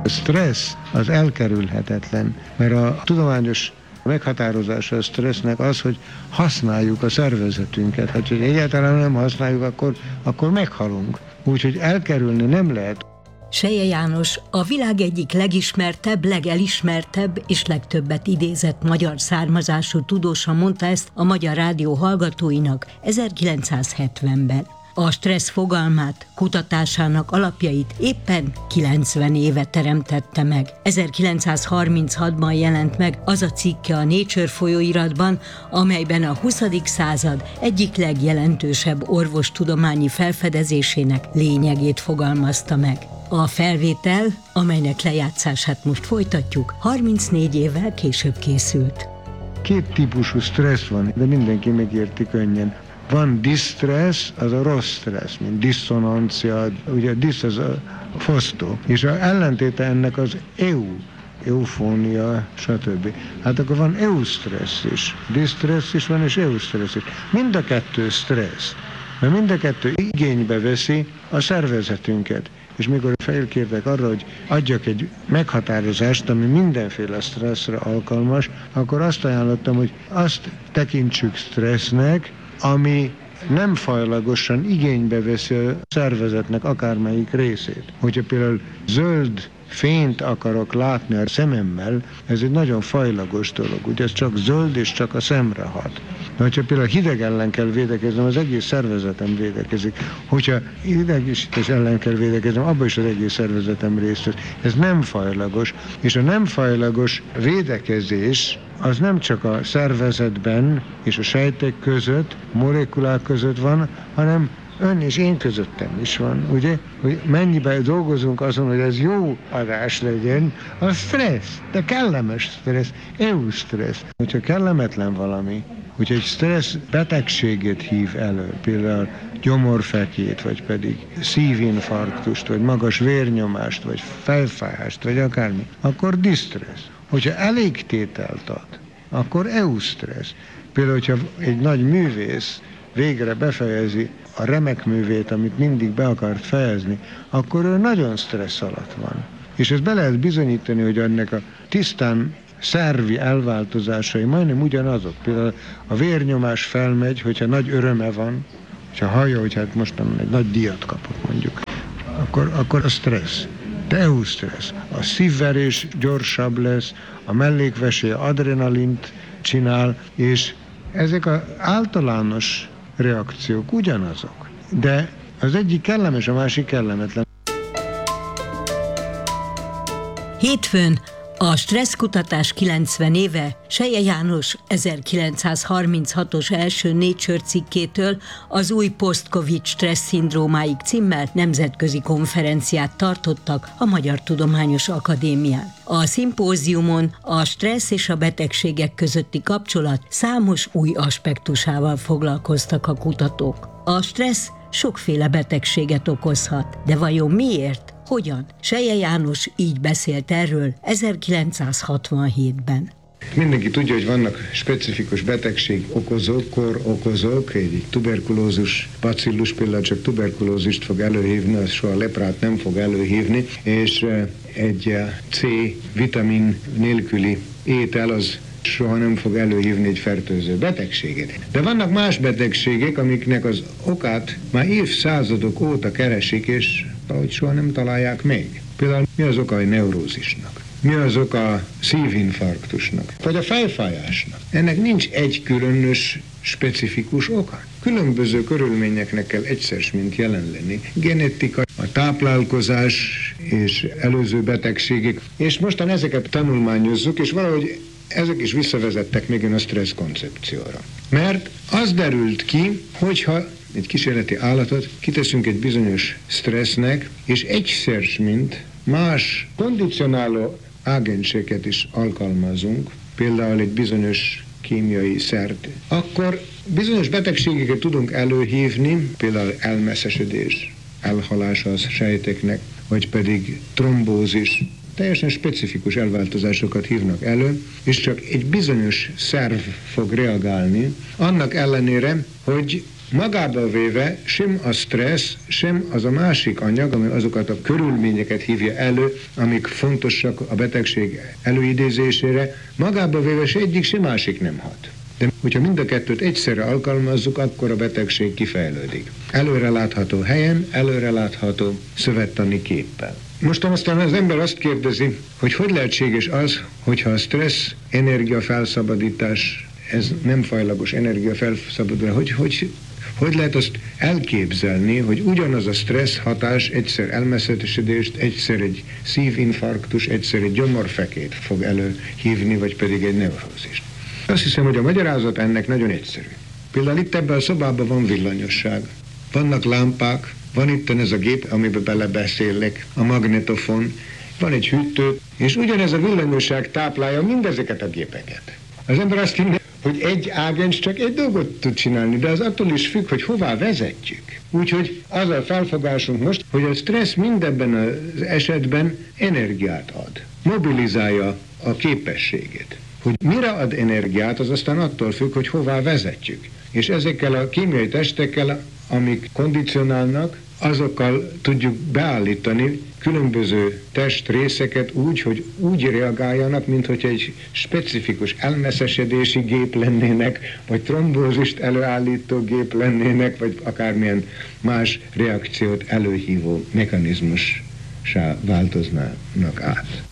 A stressz az elkerülhetetlen, mert a tudományos meghatározása a stressznek az, hogy használjuk a szervezetünket. Hát, hogy egyáltalán nem használjuk, akkor meghalunk. Úgyhogy elkerülni nem lehet. Selye János a világ egyik legismertebb, legelismertebb és legtöbbet idézett magyar származású tudósa mondta ezt a Magyar Rádió hallgatóinak 1970-ben. A stressz fogalmát, kutatásának alapjait éppen 90 éve teremtette meg. 1936-ban jelent meg az a cikke a Nature folyóiratban, amelyben a 20. század egyik legjelentősebb orvostudományi felfedezésének lényegét fogalmazta meg. A felvétel, amelynek lejátszását most folytatjuk, 34 évvel később készült. Két típusú stressz van, de mindenki megérti könnyen. Van distress, az a rossz stressz, mint diszonancia, ugye a disz az a fosztó, és az ellentéte ennek az eufónia, stb. Hát akkor van eustressz is, distress is van, és eustressz is. Mind a kettő stressz, mert mind a kettő igénybe veszi a szervezetünket. És mikor felkértek arra, hogy adjak egy meghatározást, ami mindenféle stresszre alkalmas, akkor azt ajánlottam, hogy azt tekintsük stressznek, ami nem fajlagosan igénybe veszi a szervezetnek akármelyik részét. Hogyha például zöld fényt akarok látni a szememmel, ez egy nagyon fajlagos dolog. Ugye ez csak zöld és csak a szemre hat. De hogyha például hideg ellen kell védekeznem, az egész szervezetem védekezik. Hogyha idegesítés ellen kell védekeznem, abban is az egész szervezetem részt vesz. Ez nem fajlagos. És a nem fajlagos védekezés az nem csak a szervezetben és a sejtek között, molekulák között van, hanem ön és én közöttem is van, ugye? Hogy mennyiben dolgozunk azon, hogy ez jó adás legyen, a stressz, de kellemes stressz, eustressz. Hogyha kellemetlen valami, hogyha egy stressz betegséget hív elő, például gyomorfekét, vagy pedig szívinfarktust, vagy magas vérnyomást, vagy fejfájást, vagy akármi, akkor distressz. Hogyha elégtételt ad, akkor eustressz. Például, hogyha egy nagy művész végre befejezi a remek művét, amit mindig be akart fejezni, akkor ő nagyon stressz alatt van. És ezt be lehet bizonyítani, hogy ennek a tisztán szervi elváltozásai majdnem ugyanazok. Például a vérnyomás felmegy, hogyha nagy öröme van, hogyha hallja, hogy hát most egy nagy díjat kapott mondjuk, akkor a stressz. De eustressz. A szívverés gyorsabb lesz, a mellékvesély adrenalint csinál, és ezek az általános reakciók ugyanazok. De az egyik kellemes, a másik kellemetlen. Hétfőn a stresszkutatás 90 éve Selye János 1936-os első Nature cikkétől az új post-covid stressz-szindrómáig címmel nemzetközi konferenciát tartottak a Magyar Tudományos Akadémián. A szimpóziumon a stressz és a betegségek közötti kapcsolat számos új aspektusával foglalkoztak a kutatók. A stressz sokféle betegséget okozhat, de vajon miért? Hogyan? Selye János így beszélt erről 1967-ben. Mindenki tudja, hogy vannak specifikus betegség okozók, kórokozók, egy tuberkulózus bacillus például csak tuberkulózist fog előhívni, az soha leprát nem fog előhívni, és egy C vitamin nélküli étel az soha nem fog előhívni egy fertőző betegséget. De vannak más betegségek, amiknek az okát már évszázadok óta keresik, és valahogy soha nem találják meg. Például mi az oka a neurózisnak? Mi az oka a szívinfarktusnak? Vagy a fejfájásnak? Ennek nincs egy különös, specifikus oka. Különböző körülményeknek kell egyszer mint jelen lenni. Genetika, a táplálkozás és előző betegségek. És mostan ezeket tanulmányozzuk, és valahogy ezek is visszavezettek még a stressz koncepcióra. Mert az derült ki, hogyha egy kísérleti állatot kiteszünk egy bizonyos stressznek, és egyszer mint más kondicionáló ágenseket is alkalmazunk, például egy bizonyos kémiai szert, akkor bizonyos betegségeket tudunk előhívni, például elmeszesedés, elhalása a sejteknek, vagy pedig trombózis, teljesen specifikus elváltozásokat hívnak elő, és csak egy bizonyos szerv fog reagálni, annak ellenére, hogy magába véve sem a stressz, sem az a másik anyag, ami azokat a körülményeket hívja elő, amik fontosak a betegség előidézésére, magába véve se egyik, se másik nem hat. De hogyha mind a kettőt egyszerre alkalmazzuk, akkor a betegség kifejlődik. Előrelátható helyen, előrelátható szövettani képpel. Mostan aztán az ember azt kérdezi, hogy lehetséges az, hogyha a stressz, energiafelszabadítás, ez nem fajlagos energiafelszabadítás, hogy lehet azt elképzelni, hogy ugyanaz a stressz hatás egyszer elmeszetesedést, egyszer egy szívinfarktus, egyszer egy gyomorfekét fog előhívni, vagy pedig egy neurózist. Azt hiszem, hogy a magyarázat ennek nagyon egyszerű. Például itt ebben a szobában van villanyosság, vannak lámpák, van itt ez a gép, amiben belebeszélek, a magnetofon, van egy hűtő, és ugyanez a villanyosság táplálja mindezeket a gépeket. Az ember azt hinné, hogy egy ágens csak egy dolgot tud csinálni, de az attól is függ, hogy hová vezetjük. Úgyhogy az a felfogásunk most, hogy a stressz mindebben az esetben energiát ad, mobilizálja a képességét. Hogy mire ad energiát, az aztán attól függ, hogy hová vezetjük. És ezekkel a kémiai testekkel, amik kondicionálnak, azokkal tudjuk beállítani különböző testrészeket úgy, hogy úgy reagáljanak, mint hogy egy specifikus elmeszesedési gép lennének, vagy trombózist előállító gép lennének, vagy akármilyen más reakciót előhívó mechanizmussá változnának át.